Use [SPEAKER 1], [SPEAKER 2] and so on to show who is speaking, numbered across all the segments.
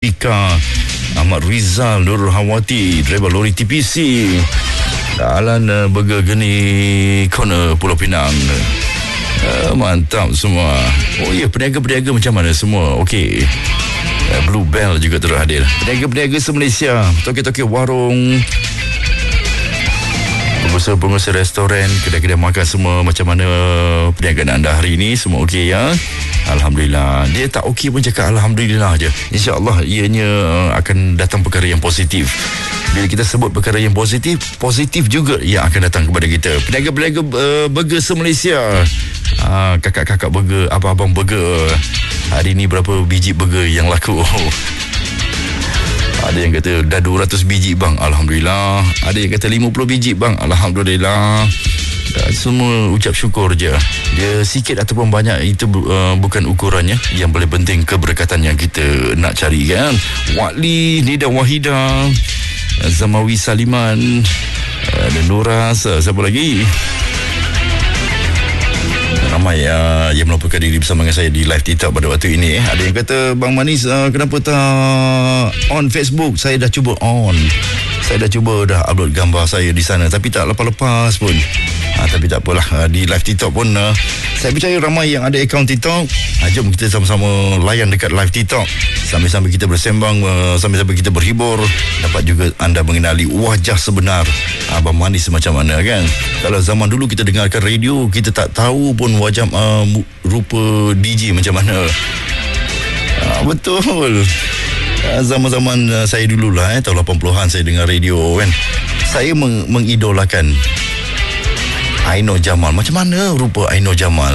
[SPEAKER 1] Ika, Ahmad Rizal, Nurul Hawati, driver lori TPC, Alan Burger Geni Corner Pulau Pinang. Mantap semua. Oh ya, peniaga-peniaga macam mana semua? Okey. Blue Bell juga turut hadir. Peniaga-peniaga se-Malaysia, toke-toke warung, pengusaha-pengusaha restoran, kedai-kedai makan semua, macam mana perniagaan anda hari ini? Semua okey ya? Alhamdulillah. Dia tak okey pun cakap Alhamdulillah je. InsyaAllah ianya akan datang perkara yang positif. Bila kita sebut perkara yang positif, positif juga yang akan datang kepada kita. Peniaga-peniaga burger se-Malaysia, kakak-kakak burger, abang-abang burger, hari ni berapa biji burger yang laku? Ada yang kata dah 200 biji bang, Alhamdulillah. Ada yang kata 50 biji bang, Alhamdulillah. Semua ucap syukur je. Dia sikit ataupun banyak itu bukan ukurannya. Yang paling penting keberkatan yang kita nak cari kan. Wakli, Nida Wahida, Zamawi Saliman, dan Nuras, siapa lagi? Ramai yang melaporkan diri bersama dengan saya di live TikTok pada waktu ini. Ada yang kata, Bang Manis, kenapa tak on Facebook? Saya dah cuba on. Saya dah cuba dah upload gambar saya di sana, tapi tak lepas-lepas pun. Tapi tak apalah, di live TikTok pun saya percaya ramai yang ada akaun TikTok. Jom kita sama-sama layan dekat live TikTok, sambil-sambil kita bersembang, sambil-sambil kita berhibur. Dapat juga anda mengenali wajah sebenar Abang Manis macam mana kan. Kalau zaman dulu kita dengarkan radio, kita tak tahu pun wajah rupa DJ macam mana. Betul. Zaman-zaman saya dululah, tahun 80-an saya dengar radio kan. Saya mengidolakan Aino Jamal. Macam mana rupa Aino Jamal?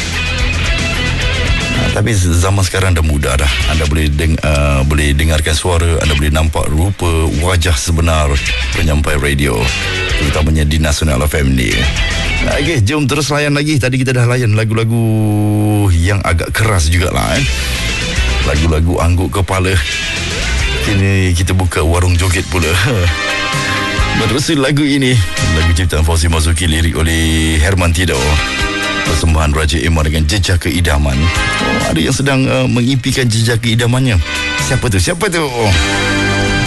[SPEAKER 1] Tapi zaman sekarang dah mudah dah. Anda boleh dengarkan suara, anda boleh nampak rupa wajah sebenar penyampai radio, terutamanya di Nasional FM ni. Okey, jom terus layan lagi. Tadi kita dah layan lagu-lagu yang agak keras jugalah lagu-lagu angguk kepala. Kini kita buka warung joget pula. Menerusi lagu ini, lagu ciptaan Fauzi Mazuki, lirik oleh Herman Tido, persembahan Raja Emar dengan Jejak Keidaman. Ada yang sedang mengimpikan jejak keidamannya. Siapa tu?